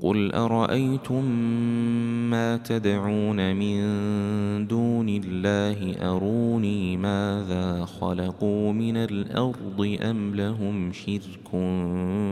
قل أرأيتم ما تدعون من دون الله أروني ماذا خلقوا من الأرض أم لهم شرك